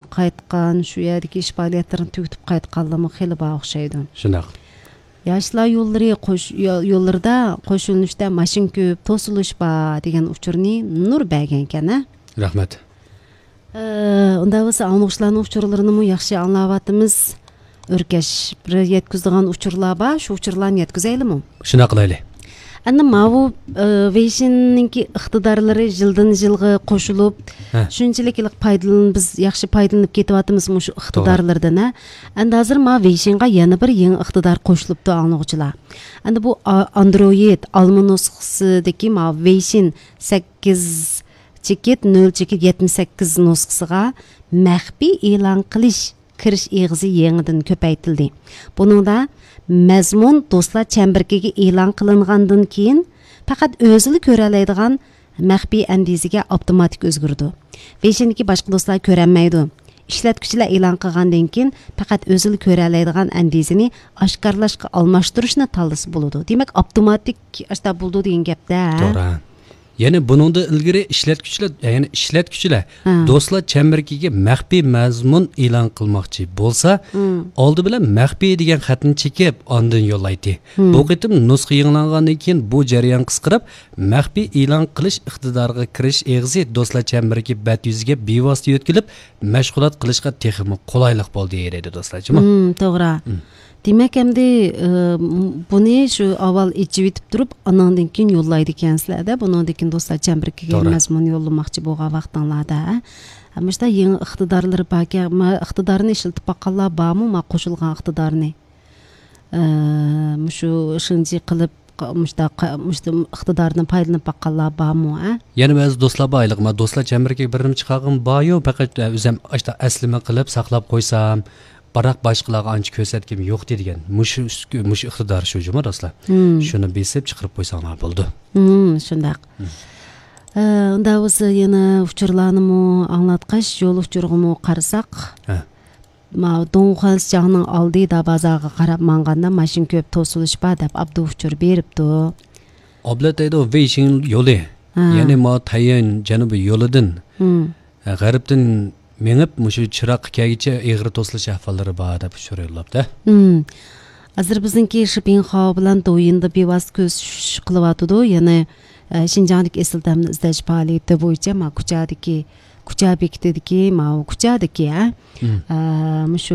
qaytgan, şu yerdeki iş faaliyetlerini tüketip qaytganlığımı xeyli bağ oxşaydı. Şunaq. Yaşlar yollarda qo'shilishda mashin ko'p, to'silish bor degan uchurni nur bergan ekan. Rahmat. Unda bo'lsa anglashlarning uchurlarini mu yaxshi anglayapmiz. O'rkash bir yetkazadigan uchurlar bor, shu uchurlarni yetkazaylikmi? Shuna qilaylik. Ana mavu Weixinninki iqtidorlari yildan-yilga qo'shilib, shunchalik biz yaxshi foydalanib ketyapmiz shu iqtidorlardan. Endi hozir Weixinga yana bir yangi iqtidor qo'shilibdi anglovchilar. Endi bu Android alma nusxasidagi Weixin 8.0.78 nusxasiga maxfiy e'lon qilish kirish eg'izi yangidan ko'paytirildi. Buningda mazmun do'stlar chambarkiga e'lon qilingandan keyin faqat o'zini ko'ra oladigan maxfiy andiziga avtomatik o'zgardi. Weixinki boshqa do'stlar ko'rolmaydi. Ishlatuvchilar e'lon qilgandan keyin faqat o'zini ko'ra oladigan andizini oshkorlashga almashtirishni tanlasa bo'ladi. Demak, avtomatik ashta bo'ldi degan gapda. To'g'ri. Yani buningda ilgari ishlatuvchilar do'stlar chambarkiga maxfiy mazmun e'lon qilmoqchi bo'lsa, oldi bilan maxfiy degan xatni chekib, ondan yo'llaydi. Bu qitim nusxa yangilangandan keyin bu jarayon qisqarib, maxfiy e'lon qilish iqtidoriga kirish eg'izi do'stlar chambarki bat yuziga bevosita yo'tkilib, mashg'ulot qilishga texmi qulaylik bo'ldi deydi do'stlarchimi? To'g'ri. Demek endi buni shu avval ichib yetib turib, anandan keyin yo'llaydi ekansizlar-da. Bundan keyin do'stlar chambarkiga mazmun yo'llamoqchi bo'lgan vaqtinglarda. Ammo shunda yangi iqtidorlar borki, iqtidorni ishlatib baqqanlar bormi? Qo'shilgan iqtidorni. Shu shinji qilib mushta iqtidordan foydalanib baqqanlar bormi? Yana ba'zi do'stlar borliq, do'stlar chambarkiga birim chiqargan boryo, faqat o'zim ashta aslima qilib saqlab qo'ysam, Barak başqalarga ancha ko'rsatkim yo'q degan. Mush iqtidor shu juma do'stlar. Shuni besib chiqarib qo'ysanglar bo'ldi. Shundaq. Unda o'zi yana uchurlarni anglatqash yo'l uchurg'imi qarasak. Dongxansjangning oldida bozorga qarab manganda mashin ko'p to'silish bor deb abdu uchur beribdi. Oblatayda Weixin yo'li. Ya'ni Tayan janubiy yo'lidan g'arbdan Menip mushu chiroq kagicha egri to'silish ahvollari bor deb so'rayapti. Hozir bizniki Shipinxo bilan do'yinda bevosita ko'z qilyapti. Yana Xinjiangdagi esildamni izlash faoliyati bo'yicha kucha bekitidagi kuchadagi mushu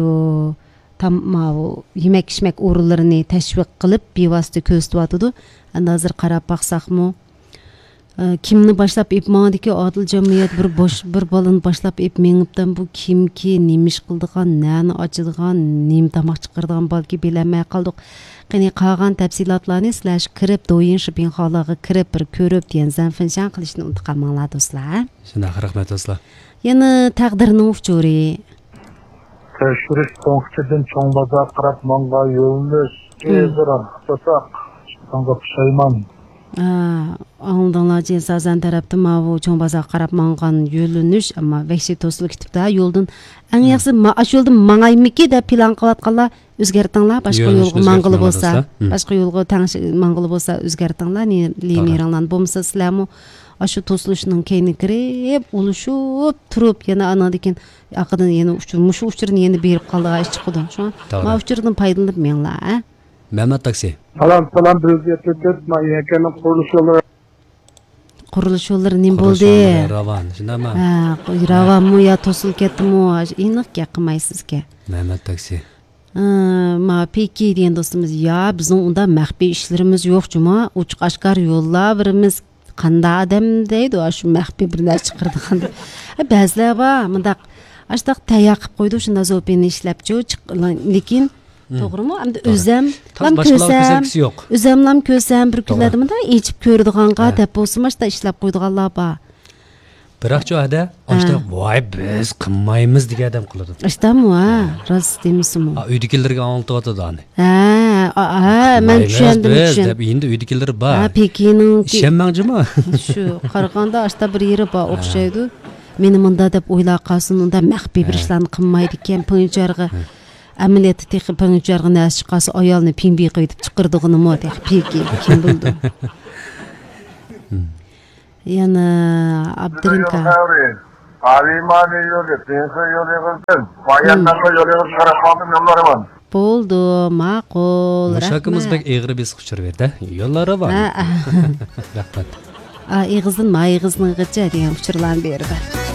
yemak-ichmak o'rinlarini tashviq qilib bevosita ko'rsatyapti. Endi hozir qarab baqsaqmi kimni boshlab epmandiki odil jamiyat bir balon boshlab epmengibdan bu kimki nemish qildigan, nani ochadigan, nem tamoq chiqardigan balki bilamay qoldik. Qani qolgan tafsilotlarni sizlar kirib do'yin Shipinxolarga kirib bir ko'rib degan zanfinshan qilishni unutqanmanglar do'stlar. Shunday rahmat do'stlar. Yana taqdirning uchuri. Tekshirish punktidan cho'ng bozor qarab manga yo'lnish ezra so'saq. Shunga pushaymon. Ağındınlar censazan tarafta mavu çoğun baza qarab mangan yölünüş ama vəhşi to'silib ketibdi. Yo'ldan eng yaxshi aş yo'ldan mangaymikin deb plan qilayotganlar o'zgartinglar, boshqa yo'lga mang'ili bo'lsa, boshqa yo'lga tangshi mang'ili bo'lsa o'zgartinglar, lineringlarni bo'lmasa sizlarmi aşı to'silishning keyni kirib, ulashib turib, yana anadan aqidan yana uchurni yana berib qoldiga ish chiqdi. Shu ma uchurdan foydalanib menglar, Mehmet taksi. Salam prezident mayekenin qurilish yo'llari nim bo'ldi? Ravan, shundaymi? Ravanmi yo to'silib ketdimi? Aniq qilmaysizga. Mehmet taksi. Peki degan do'stimiz, ya bizning unda maxfiy ishlarimiz yo'q juma, ochiq oshkor yo'llar birimiz qanday odam deydi, shu maxfiy bir narsa chiqardigan. Ba'zilar bor, mundaq ashtaq tayyor qilib qo'ydi, shunda zopini ishlabchi, lekin to'g'rimi? Endi o'zim lam ko'rsam bir kunlarda ichib ko'rdiganqa deb bo'lsa, ishlab qo'ydiganlar bor. Biroq jo'ada ashta voy biz qilmaymiz degan adam qiladi. Ashtami, rost demisizmi? Uydagilarga anlatyapti ani. Men tushundim. Deb endi uydagilar bor. Pekinning ishonmangchimi? Shu qaraganda ashta bir yeri bor o'xshaydi. Meni bunda deb o'ylab qolsin, unda maxfiy bir ishlarni qilmaydi ekan, pinjarga. Ameliyatı tekip pəngücərgə nəs çıxası ayalını pimbiyə qoyub çıxırdığını mı deyək, peki, kim bildi? Yəni, Abdrinka. Alimani yolu, Pensa yolu yığıldım. Bayanlarla yolu yığıldım. Karışmadım yollarım. Bo'ldi, ma'qul. Mushakimiz bek egri bes quchir berdi. Yo'llari bor. Rahmat. Ig'izdan mayig'iznig'icha degan uchurlarni berdi.